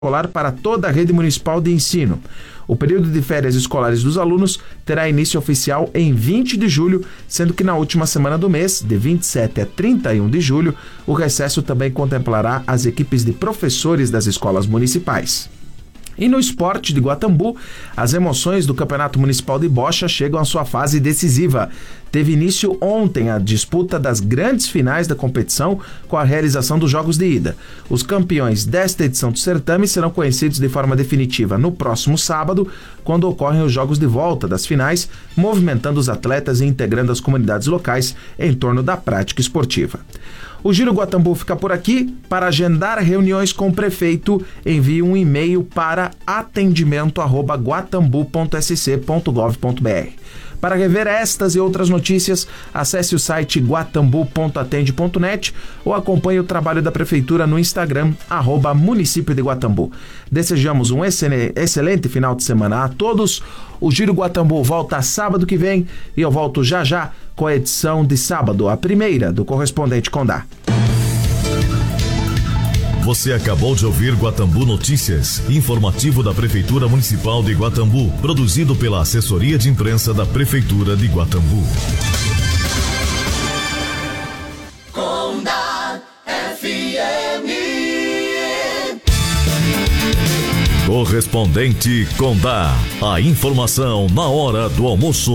escolar para toda a rede municipal de ensino. O período de férias escolares dos alunos terá início oficial em 20 de julho, sendo que na última semana do mês, de 27 a 31 de julho, o recesso também contemplará as equipes de professores das escolas municipais. E no esporte de Guatambu, as emoções do Campeonato Municipal de Bocha chegam à sua fase decisiva. Teve início ontem a disputa das grandes finais da competição com a realização dos jogos de ida. Os campeões desta edição do certame serão conhecidos de forma definitiva no próximo sábado, quando ocorrem os jogos de volta das finais, movimentando os atletas e integrando as comunidades locais em torno da prática esportiva. O Giro Guatambu fica por aqui. Para agendar reuniões com o prefeito, envie um e-mail para atendimento@guatambu.sc.gov.br. Para rever estas e outras notícias, acesse o site guatambu.atende.net ou acompanhe o trabalho da Prefeitura no Instagram, @município de Guatambu. Desejamos um excelente final de semana a todos. O Giro Guatambu volta sábado que vem e eu volto já já com a edição de sábado, a primeira do Correspondente Condá. Você acabou de ouvir Guatambu Notícias, informativo da Prefeitura Municipal de Guatambu, produzido pela Assessoria de Imprensa da Prefeitura de Guatambu. Condá FM. Correspondente Condá, a informação na hora do almoço.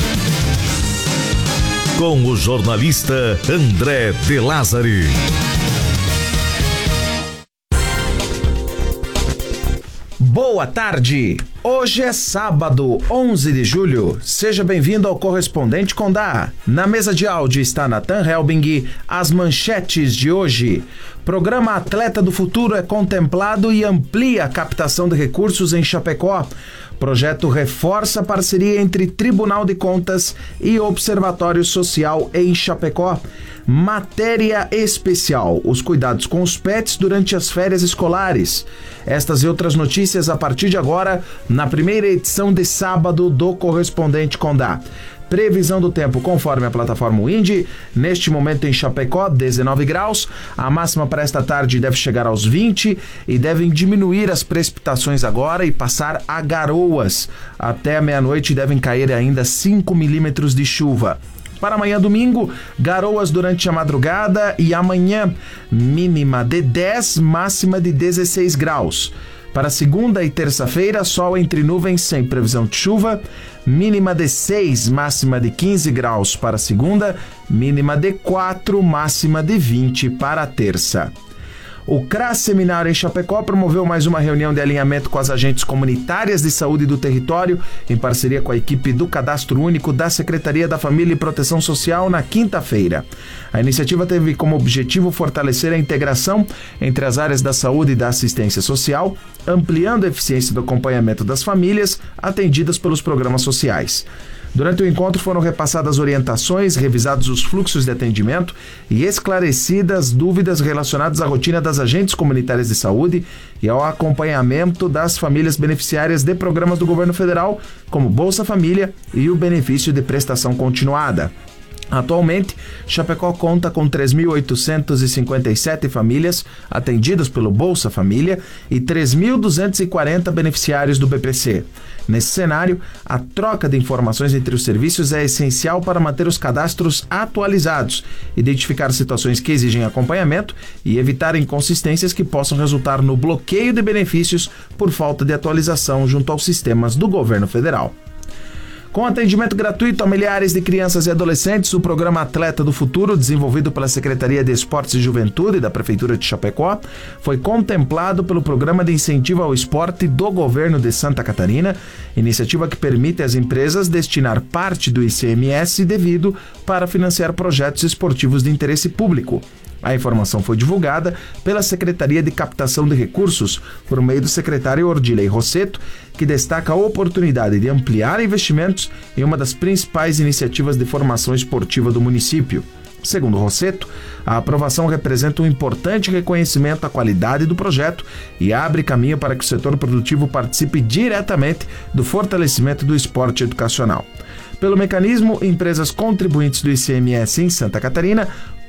Com o jornalista André De Lázari. Boa tarde! Hoje é sábado, 11 de julho. Seja bem-vindo ao Correspondente Condá. Na mesa de áudio está Nathan Helbing. As manchetes de hoje. Programa Atleta do Futuro é contemplado e amplia a captação de recursos em Chapecó. Projeto reforça a parceria entre Tribunal de Contas e Observatório Social em Chapecó. Matéria especial: os cuidados com os pets durante as férias escolares. Estas e outras notícias a partir de agora, na primeira edição de sábado do Correspondente Condá. Previsão do tempo conforme a plataforma Windy. Neste momento em Chapecó, 19 graus. A máxima para esta tarde deve chegar aos 20 e devem diminuir as precipitações agora e passar a garoas. Até a meia-noite devem cair ainda 5 milímetros de chuva. Para amanhã domingo, garoas durante a madrugada e amanhã, mínima de 10, máxima de 16 graus. Para segunda e terça-feira, sol entre nuvens sem previsão de chuva, mínima de 6, máxima de 15 graus para segunda, mínima de 4, máxima de 20 para a terça. O CRAS Seminário em Chapecó promoveu mais uma reunião de alinhamento com as agentes comunitárias de saúde do território, em parceria com a equipe do Cadastro Único da Secretaria da Família e Proteção Social na quinta-feira. A iniciativa teve como objetivo fortalecer a integração entre as áreas da saúde e da assistência social, ampliando a eficiência do acompanhamento das famílias atendidas pelos programas sociais. Durante o encontro foram repassadas orientações, revisados os fluxos de atendimento e esclarecidas dúvidas relacionadas à rotina das agentes comunitárias de saúde e ao acompanhamento das famílias beneficiárias de programas do governo federal, como Bolsa Família e o benefício de prestação continuada. Atualmente, Chapecó conta com 3.857 famílias atendidas pelo Bolsa Família e 3.240 beneficiários do BPC. Nesse cenário, a troca de informações entre os serviços é essencial para manter os cadastros atualizados, identificar situações que exigem acompanhamento e evitar inconsistências que possam resultar no bloqueio de benefícios por falta de atualização junto aos sistemas do governo federal. Com atendimento gratuito a milhares de crianças e adolescentes, o programa Atleta do Futuro, desenvolvido pela Secretaria de Esportes e Juventude da Prefeitura de Chapecó, foi contemplado pelo Programa de Incentivo ao Esporte do Governo de Santa Catarina, iniciativa que permite às empresas destinar parte do ICMS devido para financiar projetos esportivos de interesse público. A informação foi divulgada pela Secretaria de Captação de Recursos, por meio do secretário Ordilei Rosseto, que destaca a oportunidade de ampliar investimentos em uma das principais iniciativas de formação esportiva do município. Segundo Rosseto, a aprovação representa um importante reconhecimento à qualidade do projeto e abre caminho para que o setor produtivo participe diretamente do fortalecimento do esporte educacional. Pelo mecanismo, empresas contribuintes do ICMS em Santa Catarina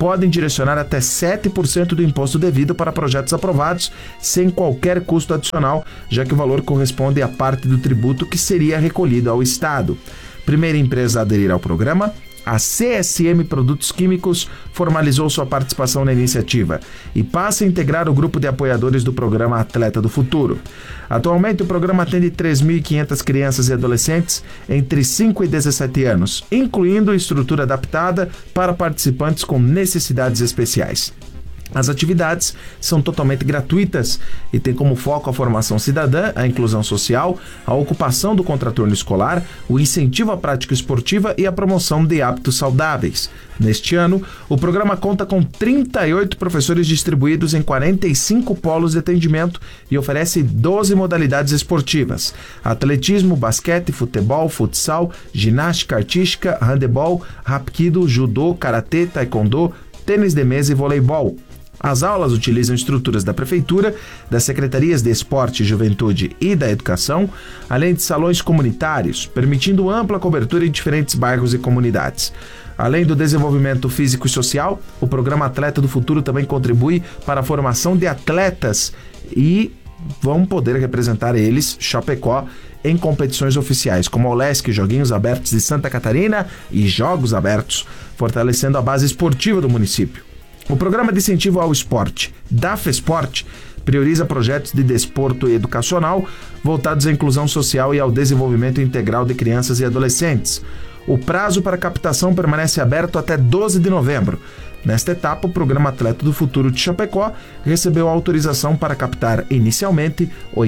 podem direcionar até 7% do imposto devido para projetos aprovados sem qualquer custo adicional, já que o valor corresponde à parte do tributo que seria recolhido ao Estado. Primeira empresa a aderir ao programa, a CSM Produtos Químicos formalizou sua participação na iniciativa e passa a integrar o grupo de apoiadores do programa Atleta do Futuro. Atualmente, o programa atende 3.500 crianças e adolescentes entre 5 e 17 anos, incluindo estrutura adaptada para participantes com necessidades especiais. As atividades são totalmente gratuitas e têm como foco a formação cidadã, a inclusão social, a ocupação do contraturno escolar, o incentivo à prática esportiva e a promoção de hábitos saudáveis. Neste ano, o programa conta com 38 professores distribuídos em 45 polos de atendimento e oferece 12 modalidades esportivas: atletismo, basquete, futebol, futsal, ginástica artística, handebol, hapkido, judô, karatê, taekwondo, tênis de mesa e voleibol. As aulas utilizam estruturas da Prefeitura, das Secretarias de Esporte, Juventude e da Educação, além de salões comunitários, permitindo ampla cobertura em diferentes bairros e comunidades. Além do desenvolvimento físico e social, o programa Atleta do Futuro também contribui para a formação de atletas e vão poder representar eles, Chapecó, em competições oficiais, como o Olesc, Joguinhos Abertos de Santa Catarina e Jogos Abertos, fortalecendo a base esportiva do município. O Programa de Incentivo ao Esporte, da FESPORT, prioriza projetos de desporto e educacional voltados à inclusão social e ao desenvolvimento integral de crianças e adolescentes. O prazo para captação permanece aberto até 12 de novembro. Nesta etapa, o Programa Atleta do Futuro de Chapecó recebeu autorização para captar inicialmente R$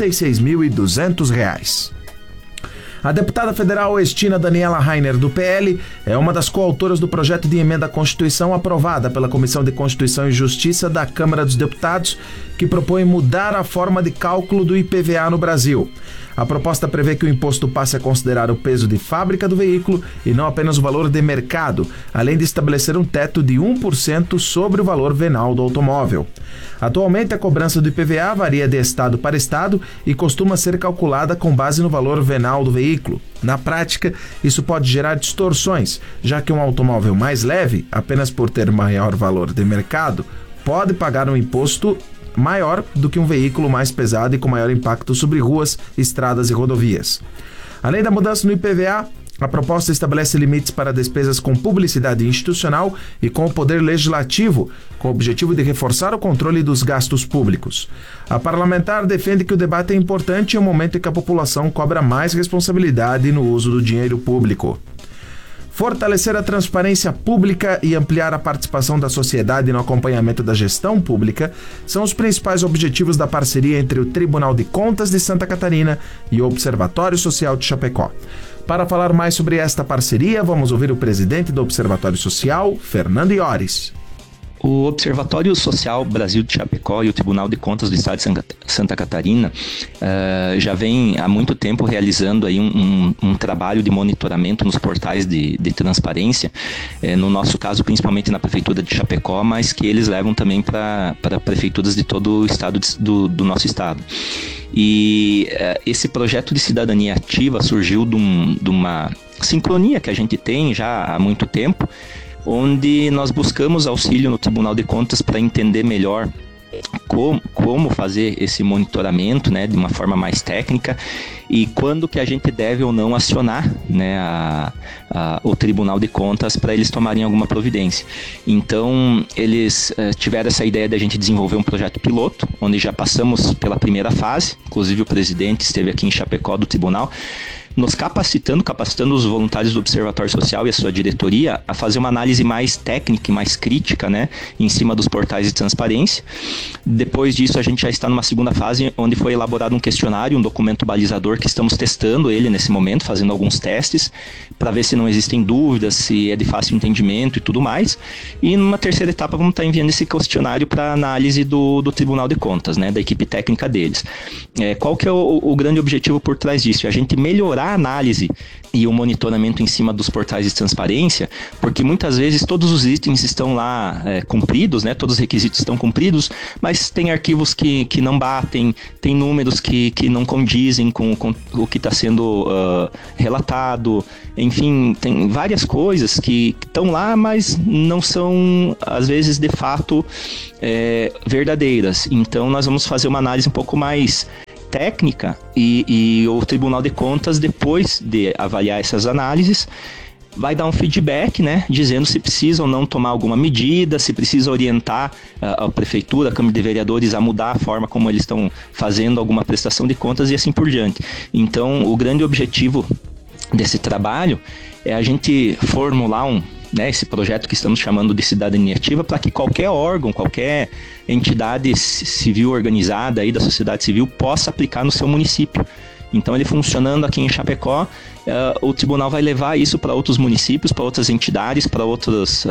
86.200. A deputada federal Estina Daniela Rainer, do PL, é uma das coautoras do projeto de emenda à Constituição aprovada pela Comissão de Constituição e Justiça da Câmara dos Deputados, que propõe mudar a forma de cálculo do IPVA no Brasil. A proposta prevê que o imposto passe a considerar o peso de fábrica do veículo e não apenas o valor de mercado, além de estabelecer um teto de 1% sobre o valor venal do automóvel. Atualmente, a cobrança do IPVA varia de estado para estado e costuma ser calculada com base no valor venal do veículo. Na prática, isso pode gerar distorções, já que um automóvel mais leve, apenas por ter maior valor de mercado, pode pagar um imposto maior do que um veículo mais pesado e com maior impacto sobre ruas, estradas e rodovias. Além da mudança no IPVA, a proposta estabelece limites para despesas com publicidade institucional e com o poder legislativo, com o objetivo de reforçar o controle dos gastos públicos. A parlamentar defende que o debate é importante em um momento em que a população cobra mais responsabilidade no uso do dinheiro público. Fortalecer a transparência pública e ampliar a participação da sociedade no acompanhamento da gestão pública são os principais objetivos da parceria entre o Tribunal de Contas de Santa Catarina e o Observatório Social de Chapecó. Para falar mais sobre esta parceria, vamos ouvir o presidente do Observatório Social, Fernando Iores. O Observatório Social Brasil de Chapecó e o Tribunal de Contas do Estado de Santa Catarina já vem há muito tempo realizando aí um trabalho de monitoramento nos portais de transparência, no nosso caso principalmente na Prefeitura de Chapecó, mas que eles levam também para prefeituras de todo o estado do nosso estado. E esse projeto de cidadania ativa surgiu de uma sincronia que a gente tem já há muito tempo, onde nós buscamos auxílio no Tribunal de Contas para entender melhor como fazer esse monitoramento, né, de uma forma mais técnica, e quando que a gente deve ou não acionar, né, o Tribunal de Contas para eles tomarem alguma providência. Então, eles tiveram essa ideia de a gente desenvolver um projeto piloto, onde já passamos pela primeira fase, inclusive o presidente esteve aqui em Chapecó do Tribunal, nos capacitando os voluntários do Observatório Social e a sua diretoria a fazer uma análise mais técnica e mais crítica, né, em cima dos portais de transparência. Depois disso, a gente já está numa segunda fase, onde foi elaborado um questionário, um documento balizador, que estamos testando ele nesse momento, fazendo alguns testes, para ver se não existem dúvidas, se é de fácil entendimento e tudo mais. E numa terceira etapa, vamos estar enviando esse questionário para análise do Tribunal de Contas, né, da equipe técnica deles. Qual que é o grande objetivo por trás disso? A gente melhorar da análise e o monitoramento em cima dos portais de transparência, porque muitas vezes todos os itens estão lá cumpridos, né? Todos os requisitos estão cumpridos, mas tem arquivos que não batem, tem números que não condizem com o que está sendo relatado, enfim, tem várias coisas que estão lá, mas não são, às vezes, de fato, verdadeiras. Então, nós vamos fazer uma análise um pouco mais técnica e o Tribunal de Contas, depois de avaliar essas análises, vai dar um feedback, né, dizendo se precisa ou não tomar alguma medida, se precisa orientar a Prefeitura, a Câmara de Vereadores a mudar a forma como eles estão fazendo alguma prestação de contas e assim por diante. Então, o grande objetivo desse trabalho é a gente formular esse projeto que estamos chamando de cidadania ativa, para que qualquer órgão, qualquer entidade civil organizada aí da sociedade civil possa aplicar no seu município. Então, ele funcionando aqui em Chapecó, o tribunal vai levar isso para outros municípios, para outras entidades, para outros,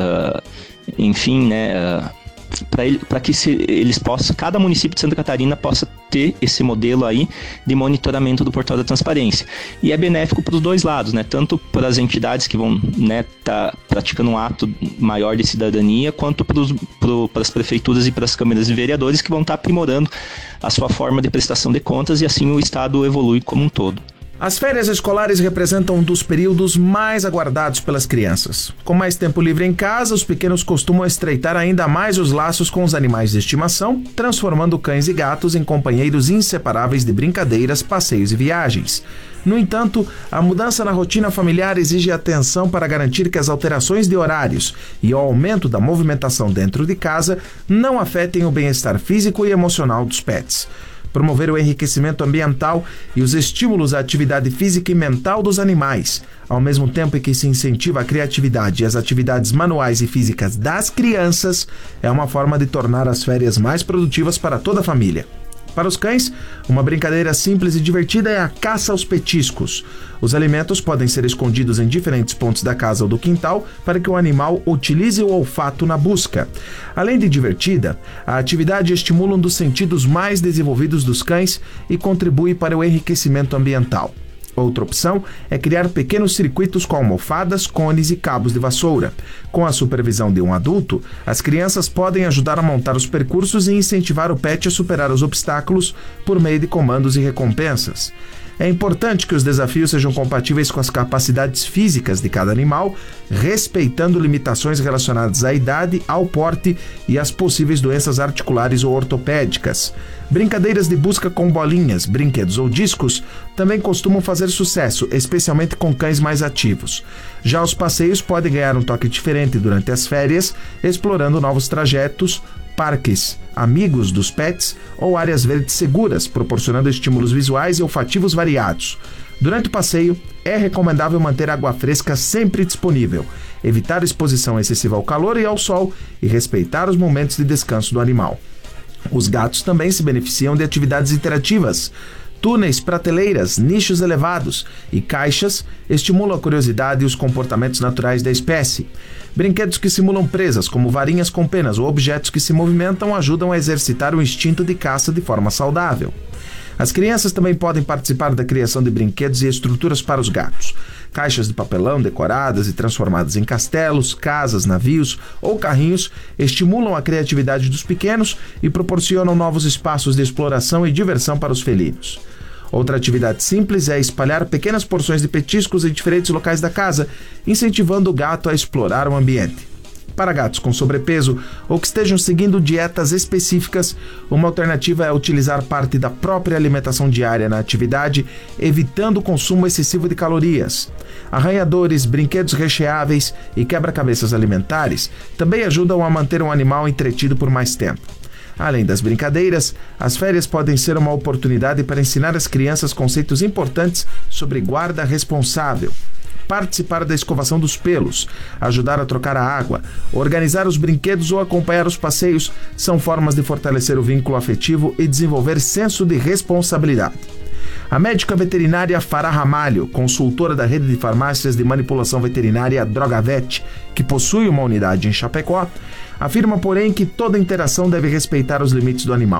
enfim, né, para que eles possam, cada município de Santa Catarina possa ter esse modelo aí de monitoramento do portal da transparência. E é benéfico para os dois lados, né? Tanto para as entidades que vão tá praticando um ato maior de cidadania, quanto para as prefeituras e para as câmaras de vereadores que vão estar aprimorando a sua forma de prestação de contas, e assim o Estado evolui como um todo. As férias escolares representam um dos períodos mais aguardados pelas crianças. Com mais tempo livre em casa, os pequenos costumam estreitar ainda mais os laços com os animais de estimação, transformando cães e gatos em companheiros inseparáveis de brincadeiras, passeios e viagens. No entanto, a mudança na rotina familiar exige atenção para garantir que as alterações de horários e o aumento da movimentação dentro de casa não afetem o bem-estar físico e emocional dos pets. Promover o enriquecimento ambiental e os estímulos à atividade física e mental dos animais, ao mesmo tempo em que se incentiva a criatividade e as atividades manuais e físicas das crianças, é uma forma de tornar as férias mais produtivas para toda a família. Para os cães, uma brincadeira simples e divertida é a caça aos petiscos. Os alimentos podem ser escondidos em diferentes pontos da casa ou do quintal para que o animal utilize o olfato na busca. Além de divertida, a atividade estimula um dos sentidos mais desenvolvidos dos cães e contribui para o enriquecimento ambiental. Outra opção é criar pequenos circuitos com almofadas, cones e cabos de vassoura. Com a supervisão de um adulto, as crianças podem ajudar a montar os percursos e incentivar o pet a superar os obstáculos por meio de comandos e recompensas. É importante que os desafios sejam compatíveis com as capacidades físicas de cada animal, respeitando limitações relacionadas à idade, ao porte e às possíveis doenças articulares ou ortopédicas. Brincadeiras de busca com bolinhas, brinquedos ou discos também costumam fazer sucesso, especialmente com cães mais ativos. Já os passeios podem ganhar um toque diferente durante as férias, explorando novos trajetos, parques amigos dos pets ou áreas verdes seguras, proporcionando estímulos visuais e olfativos variados. Durante o passeio, é recomendável manter água fresca sempre disponível, evitar exposição excessiva ao calor e ao sol e respeitar os momentos de descanso do animal. Os gatos também se beneficiam de atividades interativas. Túneis, prateleiras, nichos elevados e caixas estimulam a curiosidade e os comportamentos naturais da espécie. Brinquedos que simulam presas, como varinhas com penas ou objetos que se movimentam, ajudam a exercitar o instinto de caça de forma saudável. As crianças também podem participar da criação de brinquedos e estruturas para os gatos. Caixas de papelão decoradas e transformadas em castelos, casas, navios ou carrinhos estimulam a criatividade dos pequenos e proporcionam novos espaços de exploração e diversão para os felinos. Outra atividade simples é espalhar pequenas porções de petiscos em diferentes locais da casa, incentivando o gato a explorar o ambiente. Para gatos com sobrepeso ou que estejam seguindo dietas específicas, uma alternativa é utilizar parte da própria alimentação diária na atividade, evitando o consumo excessivo de calorias. Arranhadores, brinquedos recheáveis e quebra-cabeças alimentares também ajudam a manter um animal entretido por mais tempo. Além das brincadeiras, as férias podem ser uma oportunidade para ensinar às crianças conceitos importantes sobre guarda responsável. Participar da escovação dos pelos, ajudar a trocar a água, organizar os brinquedos ou acompanhar os passeios são formas de fortalecer o vínculo afetivo e desenvolver senso de responsabilidade. A médica veterinária Farah Ramalho, consultora da rede de farmácias de manipulação veterinária Drogavet, que possui uma unidade em Chapecó, afirma, porém, que toda interação deve respeitar os limites do animal.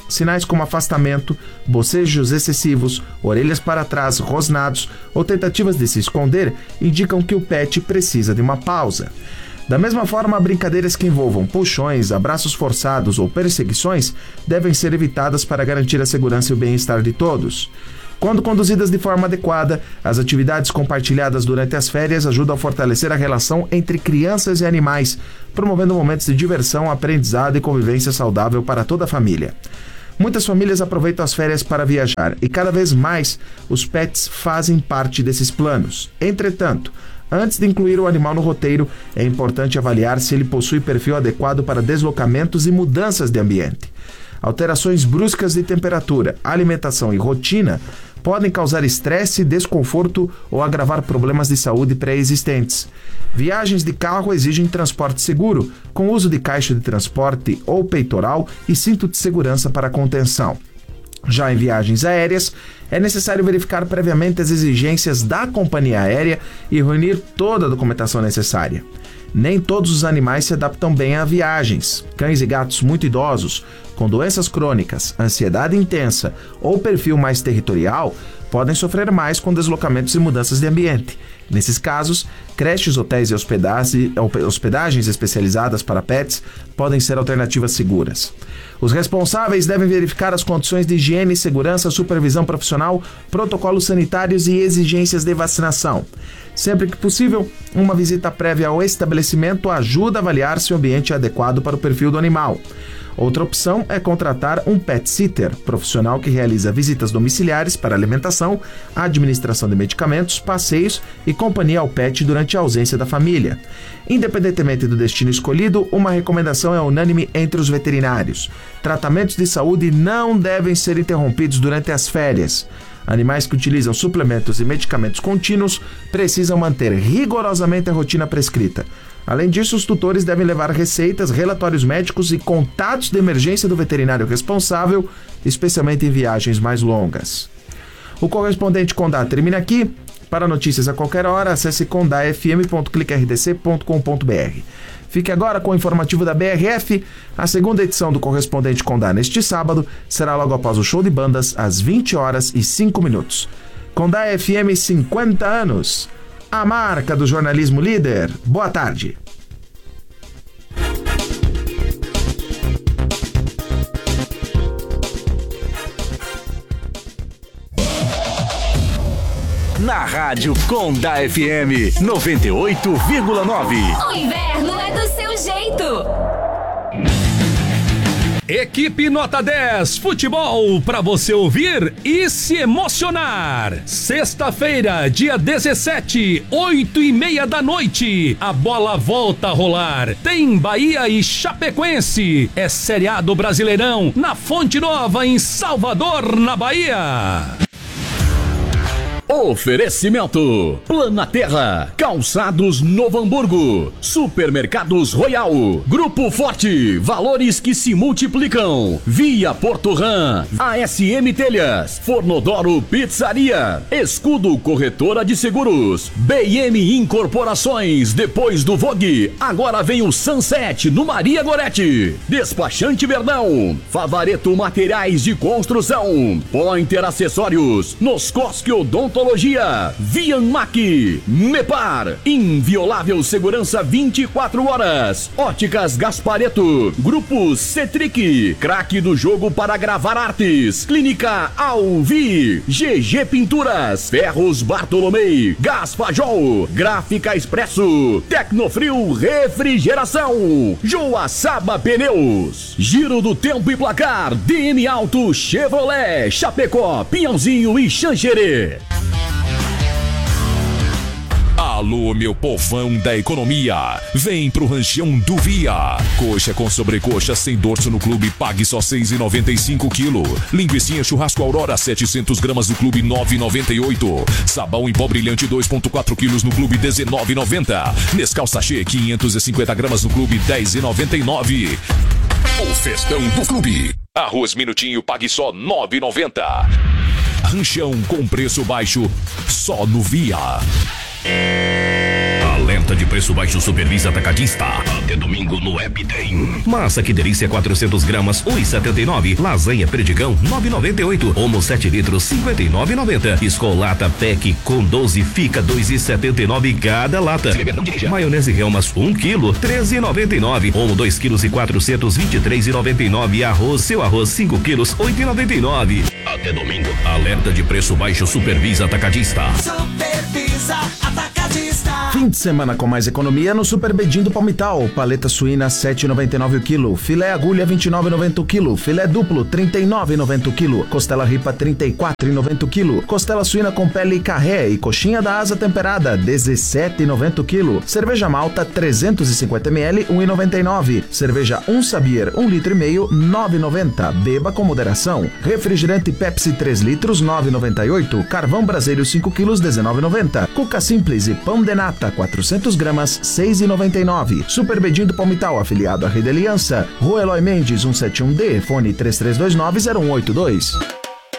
Sinais como afastamento, bocejos excessivos, orelhas para trás, rosnados ou tentativas de se esconder indicam que o pet precisa de uma pausa. Da mesma forma, brincadeiras que envolvam puxões, abraços forçados ou perseguições devem ser evitadas para garantir a segurança e o bem-estar de todos. Quando conduzidas de forma adequada, as atividades compartilhadas durante as férias ajudam a fortalecer a relação entre crianças e animais, promovendo momentos de diversão, aprendizado e convivência saudável para toda a família. Muitas famílias aproveitam as férias para viajar e cada vez mais os pets fazem parte desses planos. Entretanto, antes de incluir o animal no roteiro, é importante avaliar se ele possui perfil adequado para deslocamentos e mudanças de ambiente. Alterações bruscas de temperatura, alimentação e rotina podem causar estresse, desconforto ou agravar problemas de saúde pré-existentes. Viagens de carro exigem transporte seguro, com uso de caixa de transporte ou peitoral e cinto de segurança para contenção. Já em viagens aéreas, é necessário verificar previamente as exigências da companhia aérea e reunir toda a documentação necessária. Nem todos os animais se adaptam bem a viagens. Cães e gatos muito idosos, com doenças crônicas, ansiedade intensa ou perfil mais territorial, podem sofrer mais com deslocamentos e mudanças de ambiente. Nesses casos, creches, hotéis e hospedagens especializadas para pets podem ser alternativas seguras. Os responsáveis devem verificar as condições de higiene, segurança, supervisão profissional, protocolos sanitários e exigências de vacinação. Sempre que possível, uma visita prévia ao estabelecimento ajuda a avaliar se o ambiente é adequado para o perfil do animal. Outra opção é contratar um pet sitter, profissional que realiza visitas domiciliares para alimentação, administração de medicamentos, passeios e companhia ao pet durante a ausência da família. Independentemente do destino escolhido, uma recomendação é unânime entre os veterinários. Tratamentos de saúde não devem ser interrompidos durante as férias. Animais que utilizam suplementos e medicamentos contínuos precisam manter rigorosamente a rotina prescrita. Além disso, os tutores devem levar receitas, relatórios médicos e contatos de emergência do veterinário responsável, especialmente em viagens mais longas. O correspondente Condá termina aqui. Para notícias a qualquer hora, acesse condafm.cliquerdc.com.br. Fique agora com o informativo da BRF. A segunda edição do Correspondente Condá neste sábado será logo após o show de bandas, às 20h05. Condá FM 50 anos. A marca do jornalismo líder. Boa tarde. Na Rádio Condá FM 98,9. O inverno é do seu jeito. Equipe Nota 10, futebol para você ouvir e se emocionar. Sexta-feira, dia 17, 8h30 da noite, a bola volta a rolar. Tem Bahia e Chapecoense. É Série A do Brasileirão, na Fonte Nova, em Salvador, na Bahia. Oferecimento: Planaterra, Calçados Novo Hamburgo, Supermercados Royal, Grupo Forte, valores que se multiplicam, Via Porto Ram, ASM Telhas, Fornodoro Pizzaria, Escudo Corretora de Seguros, BM Incorporações, depois do Vogue, agora vem o Sunset no Maria Gorete, Despachante Verdão, Favareto Materiais de Construção, Pointer Acessórios, Noscosque Odontologia, Vianmac, Mepar, inviolável segurança 24 horas, Óticas Gaspareto, Grupo Cetric, craque do jogo para gravar artes, Clínica Alvi, GG Pinturas, Ferros Bartolomei, Gaspajol, Gráfica Expresso, Tecnofrio Refrigeração, Joaçaba Pneus, Giro do Tempo e Placar, DM Auto Chevrolet, Chapecó, Pinhãozinho e Xanxerê. Alô, meu povão da economia, vem pro ranchão do Via. Coxa com sobrecoxa sem dorso no clube, pague só R$6,95 quilo. Linguicinha churrasco Aurora 700 gramas no clube, R$9,98. Sabão em pó brilhante 2,4 quilos no clube, R$19,90. Nescau sachê 550 gramas no clube, R$10,99. O festão do clube. Arroz minutinho, pague só R$9,90. Ranchão com preço baixo, só no Via. Alerta de preço baixo Supervisa Atacadista. Até domingo no App tem. Massa que delícia 400 gramas, 1,79. Lasanha Perdigão, 9,98. Omo 7 litros, 59,90. Escolata Pack com 12 fica 2,79 cada lata. Maionese Helmas 1 kg, 13,99. Omo 2 kg e 423,99. Arroz, seu arroz 5 kg, 8,99. Até domingo. Alerta de preço baixo Supervisa Atacadista. Supervisa Atacadista. Fim de semana com mais economia no Super Bedin do Palmital. Paleta suína 7,99 o quilo. Filé agulha 29,90 o quilo. Filé duplo 39,90 o quilo. Costela ripa 34,90 o quilo. Costela suína com pele e carré e coxinha da asa temperada 17,90 o quilo. Cerveja malta 350 ml 1,99. Cerveja Sabir 1,5 litro 9,90. Beba com moderação. Refrigerante Pepsi 3 litros 9,98. Carvão Brasileiro 5 quilos 19,90. Cuca Simples e pão de nata 400 gramas 6,99. Super Bedin do Palmital, afiliado à Rede Aliança. Rua Eloy Mendes 171D, fone 33290182.